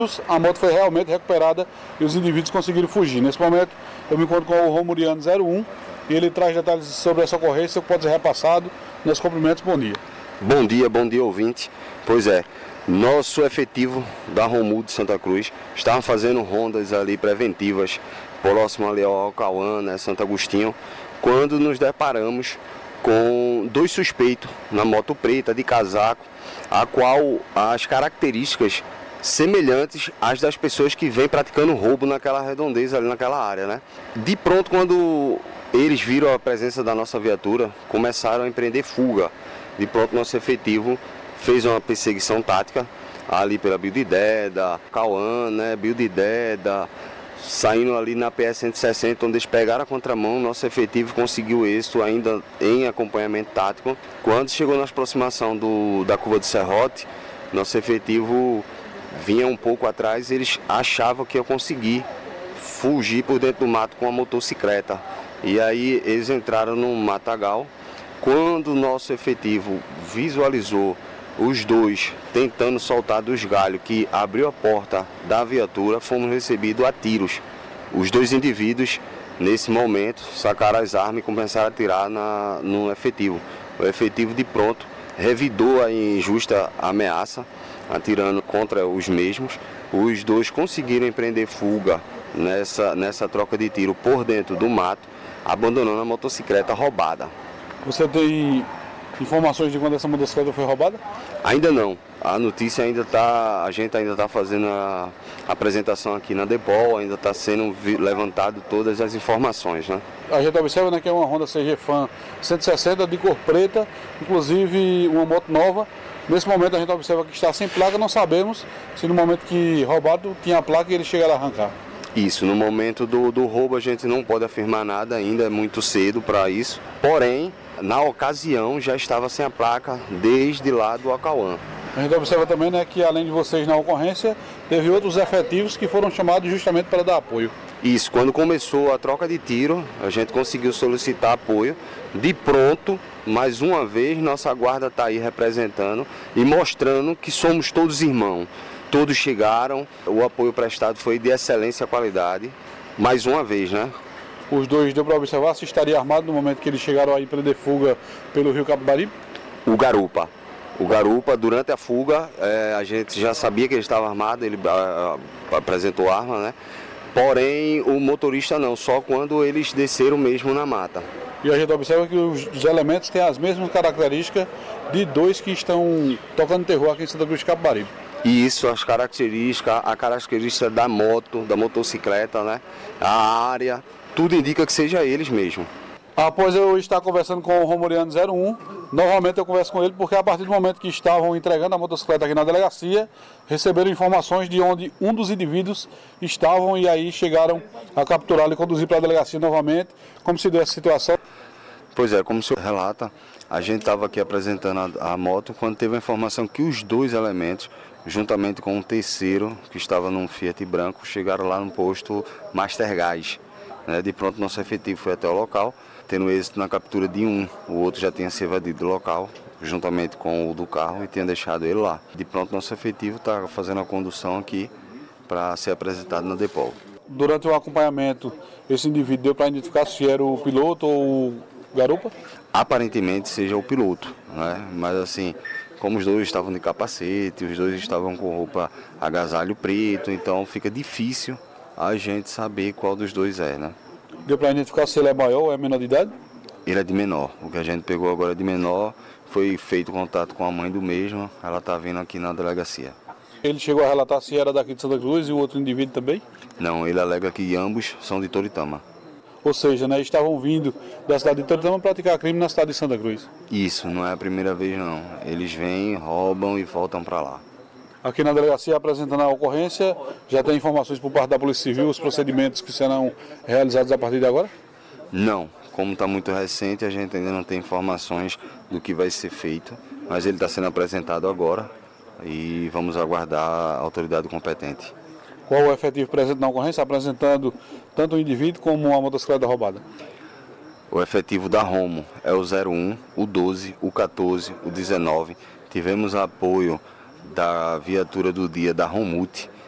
A moto foi realmente recuperada e os indivíduos conseguiram fugir. Nesse momento eu me encontro com o Romuriano 01 e ele traz detalhes sobre essa ocorrência que pode ser repassado. Meus cumprimentos, bom dia. Bom dia ouvinte. Pois é, nosso efetivo da Romu de Santa Cruz estava fazendo rondas ali preventivas próximo ali ao Alcauã, né, Santo Agostinho, quando nos deparamos com dois suspeitos na moto preta de casaco, a qual as características semelhantes às das pessoas que vêm praticando roubo naquela redondeza ali naquela área, né? De pronto, quando eles viram a presença da nossa viatura, começaram a empreender fuga. De pronto, nosso efetivo fez uma perseguição tática ali pela Biodideda, Cauã, né? Biodideda, saindo ali na PS 160, onde eles pegaram a contramão. Nosso efetivo conseguiu êxito ainda em acompanhamento tático. Quando chegou na aproximação da curva do Serrote, nosso efetivo vinha um pouco atrás, eles achavam que eu conseguir fugir por dentro do mato com a motocicleta. E aí eles entraram no matagal. Quando o nosso efetivo visualizou os dois tentando soltar dos galhos que abriu a porta da viatura, fomos recebidos a tiros. Os dois indivíduos, nesse momento, sacaram as armas e começaram a atirar no efetivo. O efetivo, de pronto, revidou a injusta ameaça, atirando contra os mesmos. Os dois conseguiram empreender fuga nessa troca de tiro por dentro do mato, abandonando a motocicleta roubada. Você tem informações de quando essa motocicleta foi roubada? Ainda não. A notícia a gente ainda está fazendo a apresentação aqui na Depol, ainda está sendo levantado todas as informações, né? A gente observa, né, que é uma Honda CG Fan 160 de cor preta, inclusive uma moto nova. Nesse momento a gente observa que está sem placa, não sabemos se no momento que roubado tinha a placa e eles chegaram a arrancar. Isso, no momento do roubo a gente não pode afirmar nada ainda, é muito cedo para isso. Porém, na ocasião já estava sem a placa desde lá do Acauã. A gente observa também, né, que além de vocês na ocorrência, teve outros efetivos que foram chamados justamente para dar apoio. Isso, quando começou a troca de tiro, a gente conseguiu solicitar apoio. De pronto, mais uma vez, nossa guarda está aí representando e mostrando que somos todos irmãos. Todos chegaram, o apoio prestado foi de excelência qualidade, mais uma vez, né? Os dois, deu para observar se estaria armado no momento que eles chegaram a empreender fuga pelo Rio Capibaribe? O Garupa, durante a fuga, a gente já sabia que ele estava armado, ele apresentou arma, né? Porém, o motorista não, só quando eles desceram mesmo na mata. E a gente observa que os elementos têm as mesmas características de dois que estão tocando terror aqui em Santa Cruz de Capibaribe. E isso, a característica da moto, da motocicleta, né? A área, tudo indica que seja eles mesmo. Após eu estar conversando com o Romuriano 01, novamente eu converso com ele porque a partir do momento que estavam entregando a motocicleta aqui na delegacia, receberam informações de onde um dos indivíduos estavam e aí chegaram a capturá-lo e conduzir para a delegacia novamente. Como se deu essa situação? Pois é, como o senhor relata, a gente estava aqui apresentando a moto quando teve a informação que os dois elementos, juntamente com um terceiro que estava num Fiat branco, chegaram lá no posto Mastergás. De pronto, nosso efetivo foi até o local, tendo êxito na captura de um. O outro já tinha se evadido do local, juntamente com o do carro, e tinha deixado ele lá. De pronto, nosso efetivo está fazendo a condução aqui para ser apresentado na Depol. Durante o acompanhamento, esse indivíduo deu para identificar se era o piloto ou o garupa? Aparentemente seja o piloto, né? Mas assim, como os dois estavam de capacete, os dois estavam com roupa agasalho preto, então fica difícil a gente saber qual dos dois é, né? Deu para identificar se ele é maior ou é menor de idade? Ele é de menor. O que a gente pegou agora é de menor. Foi feito contato com a mãe do mesmo. Ela está vindo aqui na delegacia. Ele chegou a relatar se era daqui de Santa Cruz e o outro indivíduo também? Não, ele alega que ambos são de Toritama. Ou seja, né, estavam vindo da cidade de Toritama praticar crime na cidade de Santa Cruz. Isso, não é a primeira vez não. Eles vêm, roubam e voltam para lá. Aqui na delegacia, apresentando a ocorrência, já tem informações por parte da Polícia Civil, os procedimentos que serão realizados a partir de agora? Não, como está muito recente, a gente ainda não tem informações do que vai ser feito, mas ele está sendo apresentado agora e vamos aguardar a autoridade competente. Qual o efetivo presente na ocorrência, apresentando tanto o indivíduo como a motocicleta roubada? O efetivo da Romo é o 01, o 12, o 14, o 19. Tivemos apoio da viatura do dia da Romute